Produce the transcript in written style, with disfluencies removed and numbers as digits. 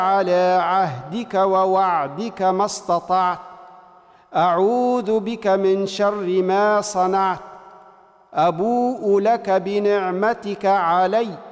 على عهدك ووعدك ما استطعت، أعوذ بك من شر ما صنعت، أبوء لك بنعمتك علي